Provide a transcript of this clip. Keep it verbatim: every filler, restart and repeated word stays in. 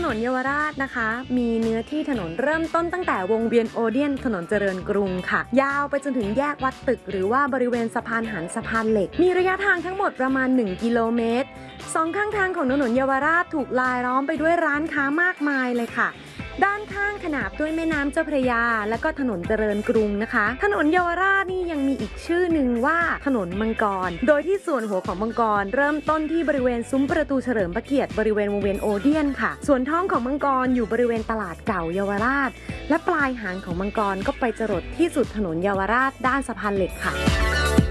นเยาวราชนะคะมีเนื้อที่ถนนเริ่มต้นตั้งแต่วงเวียนโอเดียนถนนเจริญกรุงค่ะยาวไปจนถึงแยกวัดตึกหรือว่าบริเวณสะพานหันสะพานเหล็กมีระยะทางทั้งหมดประมาณหนึ่งกิโลเมตรสองข้างทางของถนนเยาวราชถูกลายล้อมไปด้วยร้านค้ามากมายเลยค่ะด้านข้างขนาบด้วยแม่น้ำเจ้าพระยาและก็ถนนเจริญกรุงนะคะถนนเยาวราชนี่ยังมีอีกชื่อหนึ่งว่าถนนมังกรโดยที่ส่วนหัวของมังกรเริ่มต้นที่บริเวณซุ้มประตูเฉลิมพระเกียรติบริเวณวงเวียนโอเดียนค่ะส่วนท้องของมังกรอยู่บริเวณตลาดเก่าเยาวราชและปลายหางของมังกรก็ไปจรดที่สุดถนนเยาวราชด้านสะพานเหล็กค่ะ